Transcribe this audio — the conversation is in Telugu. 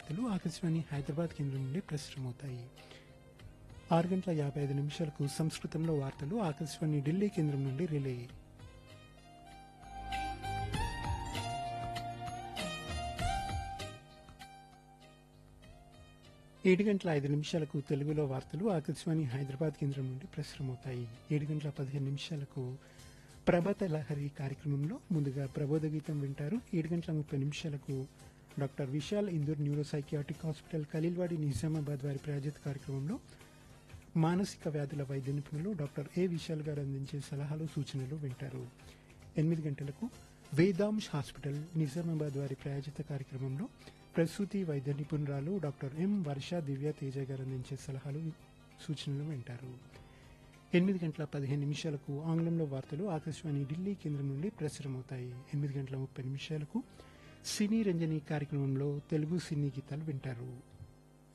వార్తలు ఆకాశవాణి హైదరాబాద్ కేంద్రం నుండి ప్రసారమవుతాయి. 6:55 సంస్కృతంలో వార్తలు ఆకాశవాణి ఢిల్లీ కేంద్రం నుండి రిలే. ఏడు గంటల 5 తెలుగులో వార్తలు ఆకాశవాణి హైదరాబాద్ కేంద్రం నుండి ప్రసారమవుతాయి. 7:15 ప్రభాత లహరి కార్యక్రమంలో ముందుగా ప్రబోధ గీతం వింటారు. 7:30 doctor Vishal Indur neuro psychiatric hospital Khaleelwadi Nizamabad వారి ప్రాయోజిత కార్యక్రమంలో మానసిక వ్యాధుల వైద్య నిపుణులు డాక్టర్ ఏ విశాల్ గారు అందించే సలహాలు సూచనలు వింటారు. 8 గంటలకు వేదాంశ్ హాస్పిటల్ నిజామాబాద్ వారి ప్రాయోజిత కార్యక్రమంలో ప్రసూతి వైద్య నిపుణురాలు డాక్టర్ ఎం వర్ష దివ్య తేజ గారు అందించే సలహాలు సూచనలు వింటారు. 8:15 ఆంగ్లంలో వార్తలు ఆకాశవాణి ఢిల్లీ కేంద్రం నుండి ప్రసారమవుతాయి. 8:30 సినీ రంజని కార్యక్రమంలో తెలుగు సినీ గీతాలు వింటారు.